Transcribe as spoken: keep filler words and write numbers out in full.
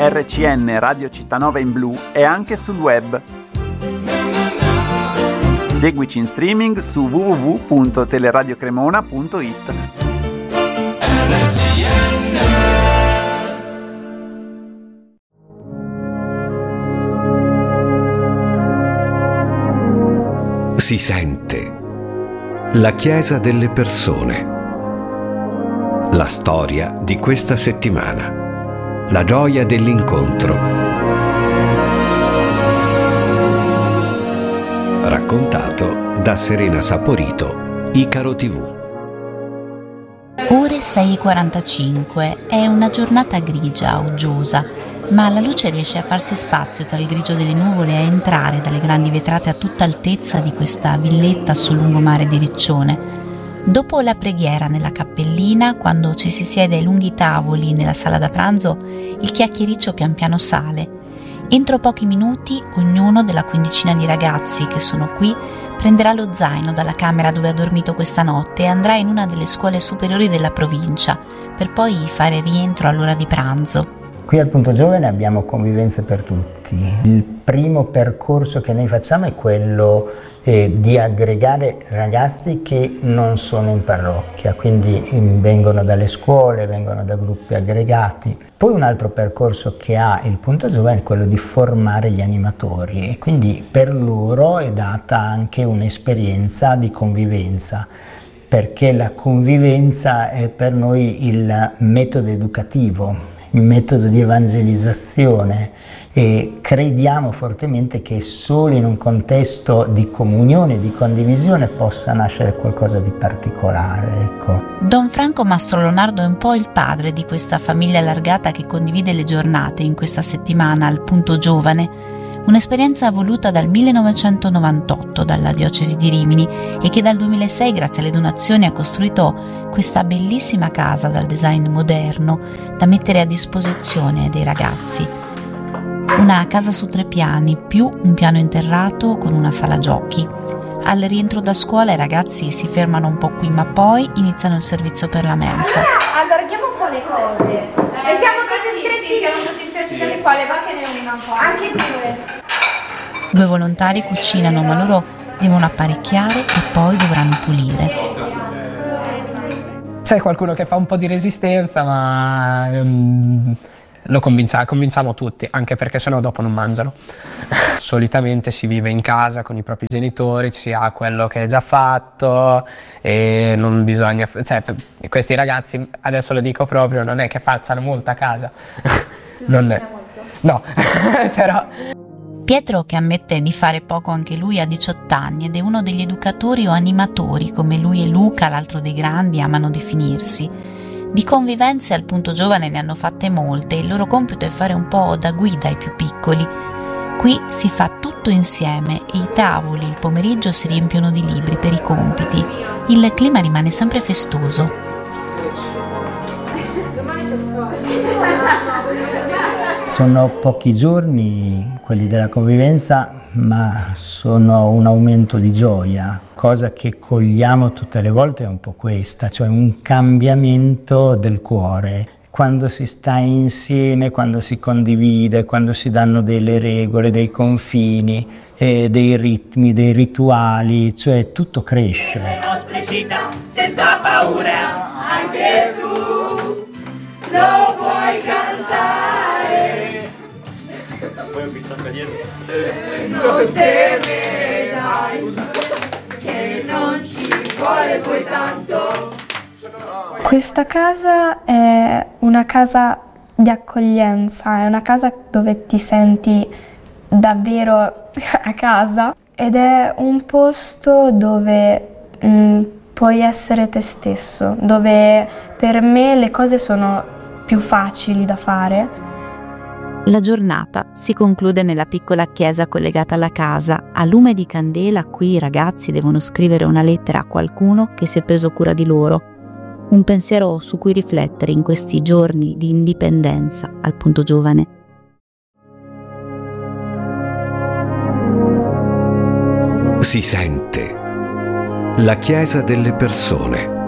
R C N Radio Cittanova in blu è anche sul web. Seguici in streaming su w w w punto teleradiocremona punto it. Si sente la Chiesa delle persone. La storia di questa settimana. La gioia dell'incontro. Raccontato da Serena Saporito, Icaro tivù. Ore sei e quarantacinque, è una giornata grigia, uggiosa, ma la luce riesce a farsi spazio tra il grigio delle nuvole e a entrare dalle grandi vetrate a tutta altezza di questa villetta sul lungomare di Riccione. Dopo la preghiera nella cappellina, quando ci si siede ai lunghi tavoli nella sala da pranzo, il chiacchiericcio pian piano sale. Entro pochi minuti ognuno della quindicina di ragazzi che sono qui prenderà lo zaino dalla camera dove ha dormito questa notte e andrà in una delle scuole superiori della provincia, per poi fare rientro all'ora di pranzo. Qui al Punto Giovane abbiamo convivenza per tutti. Il primo percorso che noi facciamo è quello eh, di aggregare ragazzi che non sono in parrocchia, quindi in, vengono dalle scuole, vengono da gruppi aggregati. Poi un altro percorso che ha il Punto Giovane è quello di formare gli animatori e quindi per loro è data anche un'esperienza di convivenza, perché la convivenza è per noi il metodo educativo, il metodo di evangelizzazione, e crediamo fortemente che solo in un contesto di comunione, di condivisione possa nascere qualcosa di particolare. Ecco. Don Franco Mastro Leonardo è un po' il padre di questa famiglia allargata che condivide le giornate in questa settimana al Punto Giovane, un'esperienza voluta dal millenovecentonovantotto dalla diocesi di Rimini e che dal duemilasei, grazie alle donazioni, ha costruito questa bellissima casa dal design moderno da mettere a disposizione dei ragazzi. Una casa su tre piani, più un piano interrato con una sala giochi. Al rientro da scuola i ragazzi si fermano un po' qui, ma poi iniziano il servizio per la mensa. Allarghiamo un po' le cose. Eh, e siamo tutti stretti. Sì, siamo tutti stretti dalle quale va che ne una un po'. Anche due. Due volontari cucinano, ma loro devono apparecchiare e poi dovranno pulire. C'è qualcuno che fa un po' di resistenza, ma um, lo convinza, convinciamo tutti, anche perché sennò dopo non mangiano. Solitamente si vive in casa con i propri genitori, si ha quello che è già fatto e non bisogna, cioè questi ragazzi, adesso lo dico proprio, non è che facciano molta casa. Non è, no, però... Pietro, che ammette di fare poco anche lui, ha diciotto anni ed è uno degli educatori o animatori, come lui e Luca, l'altro dei grandi, amano definirsi. Di convivenze al Punto Giovane ne hanno fatte molte e il loro compito è fare un po' da guida ai più piccoli. Qui si fa tutto insieme e i tavoli il pomeriggio si riempiono di libri per i compiti. Il clima rimane sempre festoso. Sono pochi giorni quelli della convivenza, ma sono un aumento di gioia. Cosa che cogliamo tutte le volte è un po' questa, cioè un cambiamento del cuore. Quando si sta insieme, quando si condivide, quando si danno delle regole, dei confini, eh, dei ritmi, dei rituali, cioè tutto cresce. Senza paura, anche tu lo puoi cantare. Poi ho visto anche dietro. Non temerai che non ci vuole poi tanto. Questa casa è una casa di accoglienza, è una casa dove ti senti davvero a casa ed è un posto dove mh, puoi essere te stesso, dove per me le cose sono più facili da fare. La giornata si conclude nella piccola chiesa collegata alla casa. A lume di candela qui i ragazzi devono scrivere una lettera a qualcuno che si è preso cura di loro. Un pensiero su cui riflettere in questi giorni di indipendenza al Punto Giovane. Si sente la Chiesa delle persone.